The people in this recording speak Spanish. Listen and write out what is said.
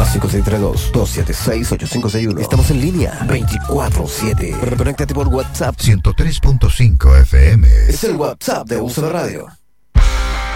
+5632-276-8561. Estamos en línea 24/7. Conéctate por WhatsApp 103.5 FM. Es el WhatsApp de Uso de Radio.